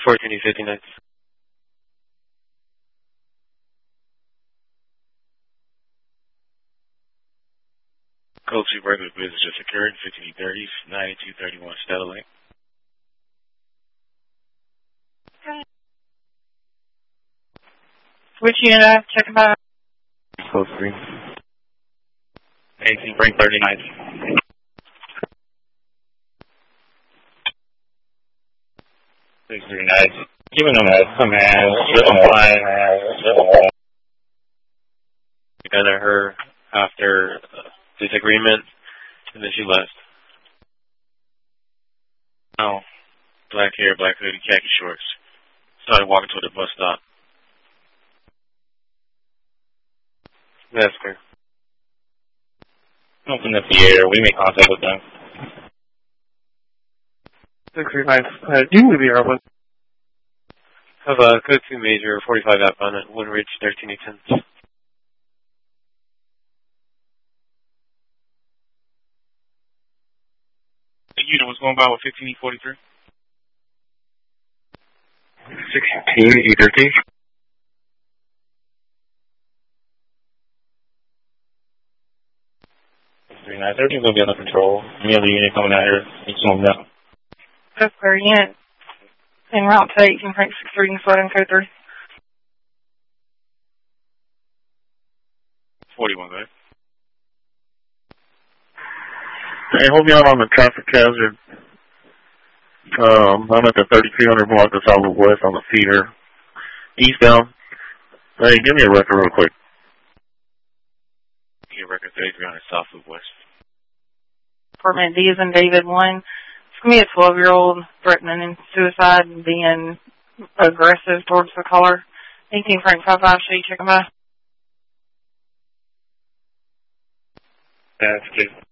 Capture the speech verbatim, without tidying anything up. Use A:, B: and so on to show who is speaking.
A: fourteen E fifty-nine. Code two regular business just occurred, fifteen E thirty, ninety-two thirty-one Stella Lane.
B: Which unit? Check them out.
A: Code three. eighteen Frank thirty-nine. six three nine. Giving them a command. Together her after uh, disagreement, and then she left. Oh, black hair, black hoodie, khaki shorts. Started walking toward the bus stop. That's clear. Open up the air. We make contact with them. six three five. Uh, do you move the airplane? Have a code two major, forty-five outbound at Woodridge, thirteen E ten. The unit was going by with fifteen E forty-three. sixteen E thirteen. three nine. Everything's going to be under control. Any other unit coming out here, just let them know.
B: That's per unit. En route to eighteen Frank six three and slide in code three.
A: forty-one, go ahead.
C: Hey, hold me on on the traffic hazard. Um, I'm at the thirty-two hundred block of Southwest on the feeder. Eastbound. Hey, give me a record real quick.
A: Your record thirty-three hundred South Loop West.
B: Department D is in David one. It's going to be a twelve-year-old threatening suicide and being aggressive towards the caller. eighteen Frank five five, should you check him out?
A: That's good.